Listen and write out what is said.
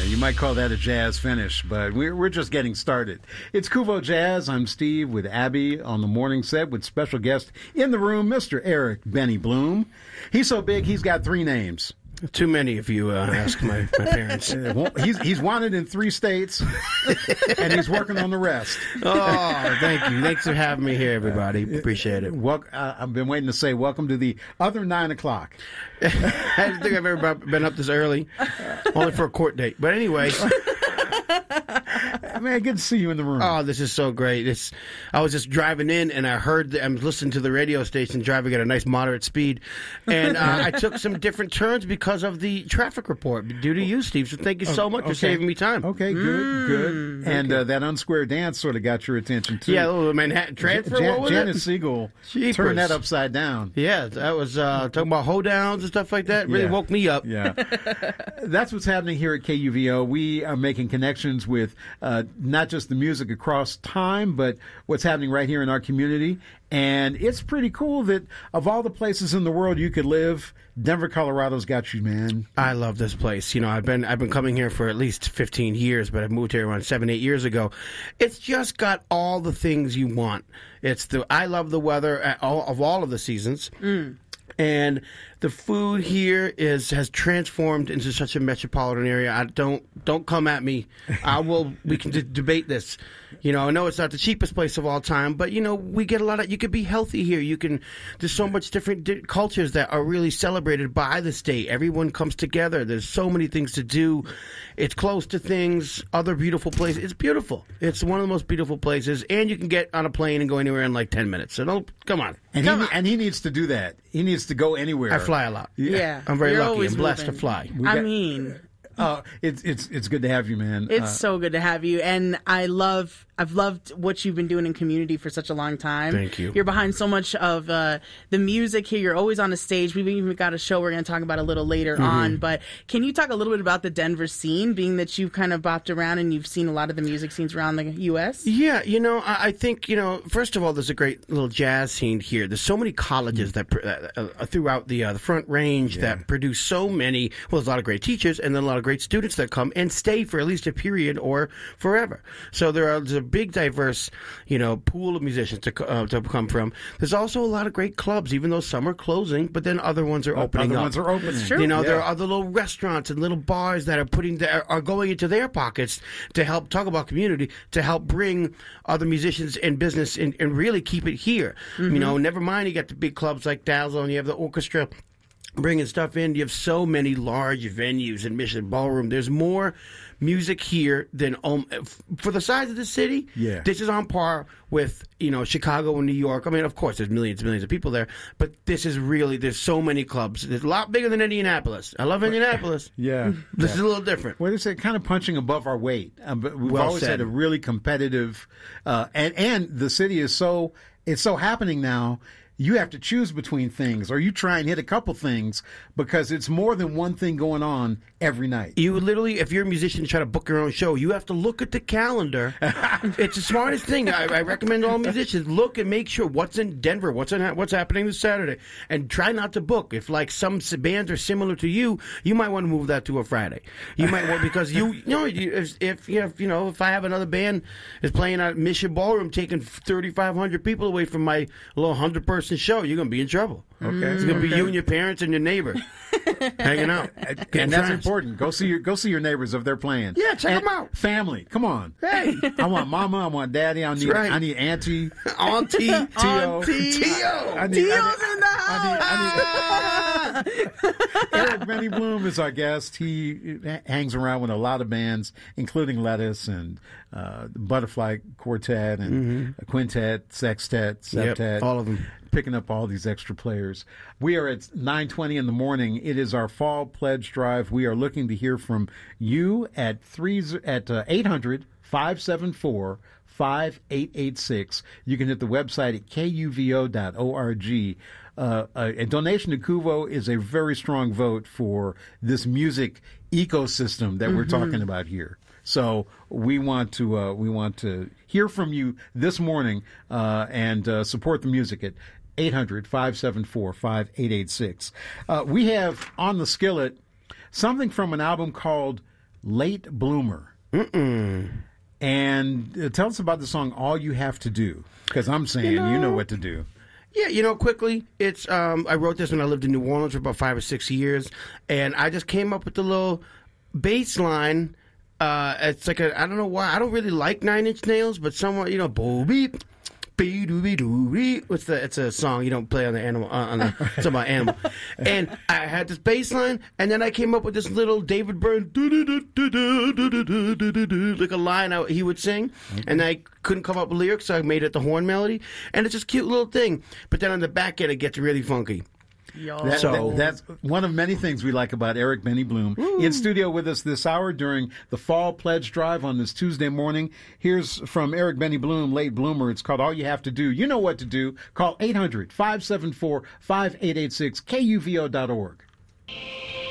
You might call that a jazz finish, but we're just getting started. It's Kuvo Jazz. I'm Steve with Abby on the morning set with special guest in the room, Mr. Eric Benny Bloom. He's so big, he's got 3 names. Too many, if you ask my parents. He's wanted in 3 states, and he's working on the rest. Oh, thank you. Thanks for having me here, everybody. Appreciate it. I've been waiting to say welcome to the other 9 o'clock. I don't think I've ever been up this early, only for a court date. But anyway. Man, good to see you in the room. Oh, this is so great. I was just driving in, and I was listening to the radio station, driving at a nice moderate speed, and I took some different turns because of the traffic report due to you, Steve. So thank you so much for saving me time. Okay, good. And that unsquare dance sort of got your attention, too. Yeah, a little Manhattan Transfer. What was Janet Siegel turned that upside down. Yeah, that was talking about hoedowns and stuff like that. Really woke me up. Yeah. That's what's happening here at KUVO. We are making connections with not just the music across time, but what's happening right here in our community. And it's pretty cool that of all the places in the world you could live, Denver, Colorado's got you, man. I love this place. You know, I've been coming here for at least 15 years, but I moved here around 7-8 years ago. It's just got all the things you want. I love the weather of all of the seasons. And the food here has transformed into such a metropolitan area. Don't come at me. We can debate this. You know, I know it's not the cheapest place of all time, but you know, we get a lot of. You can be healthy here. There's so much different cultures that are really celebrated by the state. Everyone comes together. There's so many things to do. It's close to things, other beautiful places. It's beautiful. It's one of the most beautiful places, and you can get on a plane and go anywhere in like 10 minutes. So come on. And he needs to do that. He needs to go anywhere. I fly a lot. Yeah. I'm very lucky and blessed to fly. It's good to have you, man. It's so good to have you, and I've loved what you've been doing in community for such a long time. Thank you. You're behind so much of the music here. You're always on the stage. We've even got a show we're going to talk about a little later on. But can you talk a little bit about the Denver scene, being that you've kind of bopped around and you've seen a lot of the music scenes around the U.S.? Yeah, you know, I think, you know, first of all, there's a great little jazz scene here. There's so many colleges that throughout the Front Range that produce so many. Well, there's a lot of great teachers and then a lot of great students that come and stay for at least a period or forever. So there's a big, diverse, you know, pool of musicians to come from. There's also a lot of great clubs, even though some are closing, but then other ones are opening up. Other ones are opening. It's true. You know, there are other little restaurants and little bars that are going into their pockets to help talk about community, to help bring other musicians and business and really keep it here. You know, never mind you got the big clubs like Dazzle and you have the orchestra bringing stuff in. You have so many large venues in Mission Ballroom. There's more music here than for the size of the city. Yeah, this is on par with, you know, Chicago and New York. I mean, of course, there's millions and millions of people there, but this is really, there's so many clubs. It's a lot bigger than Indianapolis. I love Indianapolis. Yeah, this is a little different. What is it? Kind of punching above our weight. But we've Well always said. had a really competitive, and the city is so happening now. You have to choose between things, or you try and hit a couple things, because it's more than one thing going on every night. You literally, if you're a musician try to book your own show, you have to look at the calendar. It's the smartest thing. I recommend all musicians look and make sure what's in Denver, what's happening this Saturday, and try not to book. If like some bands are similar to you, you might want to move that to a Friday. You might want, because if I have another band is playing at Mission Ballroom, taking 3,500 people away from my little 100-person show, you're going to be in trouble. Okay, it's going to be you and your parents and your neighbor hanging out. And that's important. Go see your neighbors if they're playing. Yeah, check them out. Family, come on. Hey, I want mama. I want daddy. I need auntie. Tio. Tio's in the house. Eric Benny Bloom is our guest. He hangs around with a lot of bands, including Lettuce and Butterfly Quartet and Quintet, Sextet, Septet. All of them. Picking up all these extra players. We are at 9:20 in the morning. It is our fall pledge drive. We are looking to hear from you at 800-574-5886. You can hit the website at kuvo.org. A donation to Kuvo is a very strong vote for this music ecosystem that we're talking about here. So we want to hear from you this morning and support the music at 800-574-5886. We have on the skillet something from an album called Late Bloomer. And tell us about the song All You Have to Do, because I'm saying you know what to do. Yeah, quickly, it's I wrote this when I lived in New Orleans for about 5 or 6 years, and I just came up with the little bass line. It's like I don't know why, I don't really like Nine Inch Nails, but somewhat, boo beep. It's a song you don't play on the animal it's about animal. And I had this bass line, and then I came up with this little David Byrne like a line he would sing, and I couldn't come up with lyrics, so I made it the horn melody, and it's just a cute little thing. But then on the back end, it gets really funky. That's one of many things we like about Eric Benny Bloom. In studio with us this hour during the Fall Pledge Drive on this Tuesday morning. Here's from Eric Benny Bloom, Late Bloomer. It's called All You Have to Do. You know what to do. Call 800-574-5886, KUVO.org.